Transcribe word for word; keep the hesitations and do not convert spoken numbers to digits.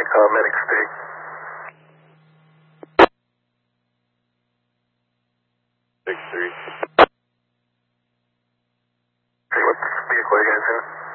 uh, medic state. six three. Hey, what vehicle are you guys in?